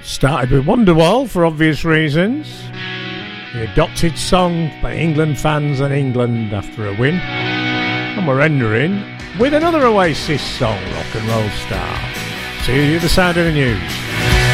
Started with Wonderwall for obvious reasons. The adopted song by England fans and England after a win. And we're ending with another Oasis song, Rock and Roll Star. See you at the other side of the news.